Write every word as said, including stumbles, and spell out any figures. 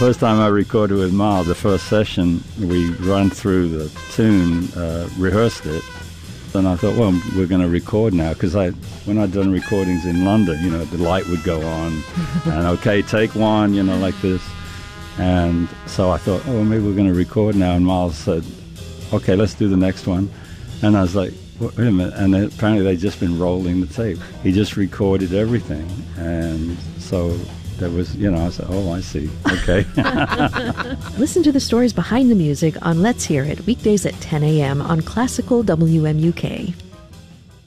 first time I recorded with Miles, the first session, we run through the tune, uh, rehearsed it, and I thought, well, we're going to record now, because I, when I'd done recordings in London, you know, the light would go on, and okay, take one, you know, like this. And so I thought, oh, well, maybe we're going to record now. And Miles said, okay, let's do the next one. And I was like, wait a minute. And then apparently they'd just been rolling the tape. He just recorded everything. And so there was, you know, I said, oh, I see. Okay. Listen to the stories behind the music on Let's Hear It, weekdays at ten a.m. on Classical W M U K.